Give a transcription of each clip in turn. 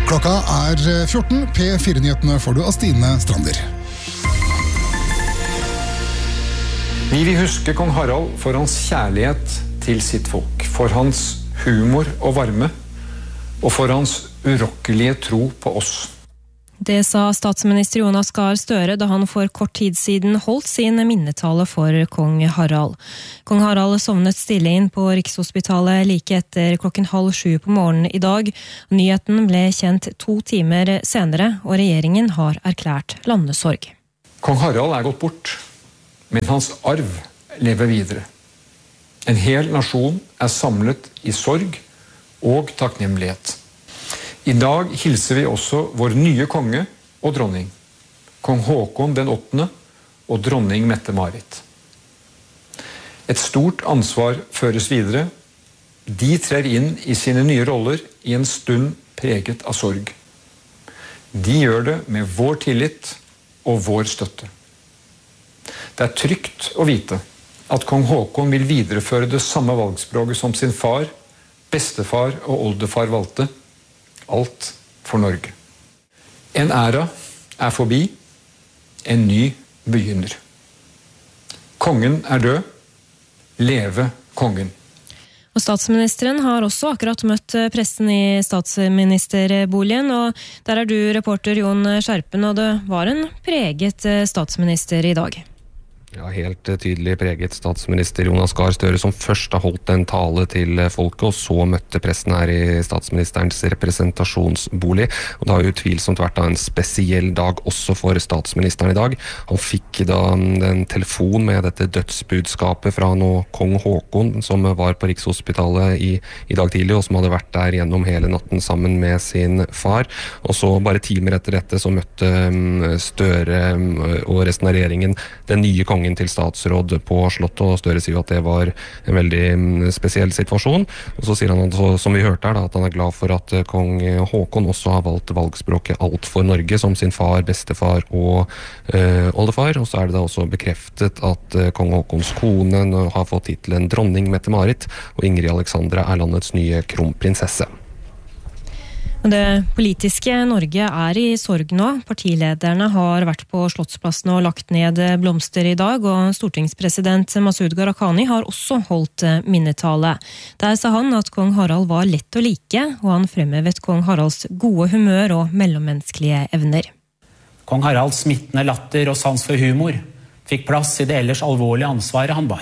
Klokka 14, P4-nyhetene får du av Stine Strander. Vi vil huske kong Harald for hans kjærlighet til sitt folk, for hans humor og varme, og for hans urokkelige tro på oss. Det sa statsminister Jonas Gahr Støre da han for kort tid siden holdt sin minnetale for kong Harald. Kong Harald sovnet stille inn på Rikshospitalet like etter 6:30 på morgenen i dag. Nyheten ble kjent 2 timer senere, og regjeringen har erklært landesorg. Kong Harald er gått bort, men hans arv lever videre. En hel nasjon er samlet i sorg og takknemlighet. I dag hilser vi også vår nye konge og dronning, kong Håkon den 8. og dronning Mette-Marit. Et stort ansvar føres videre. De trer inn i sine nye roller i en stund preget av sorg. De gjør det med vår tillit og vår støtte. Det er trygt å vite at kong Håkon vil videreføre det samme valgspråket som sin far, bestefar og oldefar valgte. Alt for Norge. En æra er forbi, en ny begynner. Kongen er død, leve kongen. Og statsministeren har også akkurat møtt pressen i statsministerboligen, og der er du reporter Jon Skjerpen, og det var en preget statsminister i dag. Ja, helt tydelig preget statsminister Jonas Gahr Støre, som først har holdt en tale til folket, og så møtte pressen her i statsministerens representasjonsbolig. Og det har jo utvilsomt vært en spesiell dag også for statsministeren i dag. Han fikk da en telefon med dette dødsbudskapet fra kong Håkon, som var på Rikshospitalet i dag tidlig, og som hadde vært der gjennom hele natten sammen med sin far. Og så bare timer etter dette så møtte Støre og resten av regjeringen den nye kongen til statsråd på Slottet, og Støre sier at det var en veldig spesiell situasjon. Og så sier han, som vi hørte her, at han er glad for at kong Håkon også har valgt valgspråket Alt for Norge, som sin far, bestefar og oldefar. Og så er det da også bekreftet at kong Håkons kone har fått titelen dronning Mette-Marit, og Ingrid Alexandra er landets nye kronprinsesse. Det politiske Norge er i sorg nå. Partilederne har vært på Slottsplassen og lagt ned blomster i dag, og stortingspresident Masud Gharahkhani har også holdt minnetale. Der sa han at kong Harald var lett å like, og han fremhevet kong Haralds gode humør og mellommenneskelige evner. Kong Haralds smittende latter og sans for humor fikk plass i det ellers alvorlige ansvaret han bar.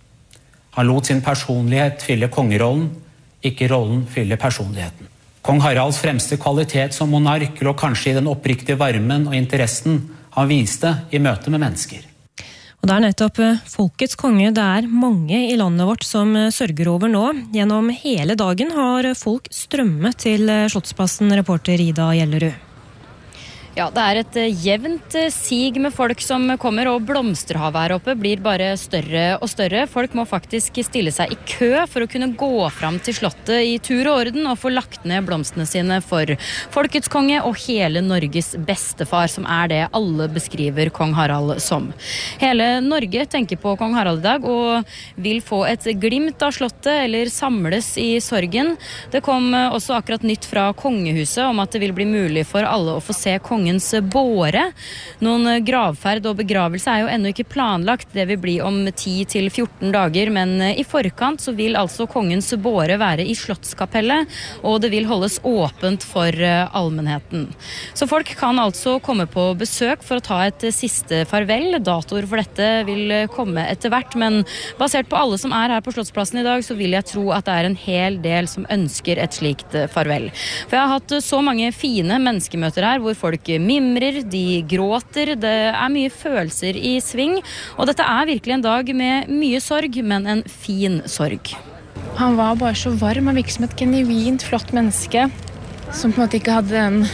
Han lot sin personlighet fylle kongerollen, ikke rollen fylle personligheten. Kong Haralds fremste kvalitet som monark lå kanskje i den oppriktige varmen og interessen han viste i møte med mennesker. Og det er nettopp folkets konge det er mange i landet vårt som sørger over nå. Gjennom hele dagen har folk strømmet til Slottsplassen, reporter Ida Gjellerud. Ja, det er et jevnt sig med folk som kommer, og blomsterhavet her oppe blir bare større og større. Folk må faktisk stille seg i kø for å kunne gå fram til slottet i tur og orden og få lagt ned blomstene sine for folkets konge og hele Norges bestefar, som er det alle beskriver kong Harald som. Hele Norge tenker på kong Harald i dag og vil få et glimt av slottet eller samles i sorgen. Det kom også akkurat nytt fra kongehuset om at det vil bli mulig for alle å få se kongens båre. Noen gravferd og begravelse er jo ennå ikke planlagt. Det vil bli om 10-14 dager, men i forkant så vil altså kongens båre være i Slottskapellet, og det vil holdes åpent for allmennheten. Så folk kan altså komme på besøk for å ta et siste farvel. Datoer for dette vil komme etter hvert, men basert på alle som er her på Slottsplassen i dag, så vil jeg tro at det er en hel del som ønsker et slikt farvel. For jeg har hatt så mange fine menneskemøter her, hvor folk mimrer, de gråter, det er mye følelser i sving, og dette er virkelig en dag med mye sorg, men en fin sorg. Han var bare så varm, han virket som et genuint flott menneske, som på en måte ikke hadde en...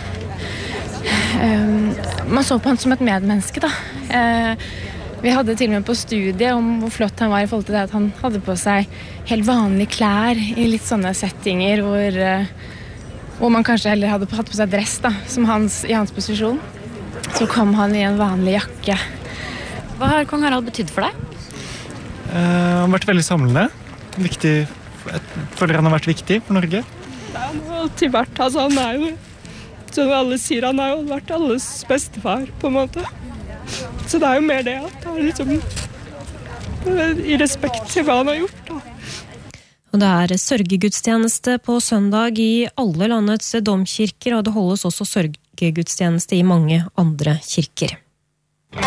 man så på han som et medmenneske, da. Vi hadde til og med på studiet om hvor flott han var i forhold til det at han hadde på seg helt vanlige klær i litt sånne settinger hvor man kanskje heller hadde hatt på seg dress da, som i hans posisjon. Så kom han i en vanlig jakke. Hva har kong Harald betydd for deg? Han har vært veldig samlende. Viktig. Jeg føler han har vært viktig for Norge. Det er alltid vært, altså han er jo Som alle sier, han har jo vært alles bestefar, på en måte. Så det er jo mer det at det er liksom i respekt til hva han har gjort, da. Og det er sørgegudstjeneste på søndag i alle landets domkirker, og det holdes også sørgegudstjeneste i mange andre kirker.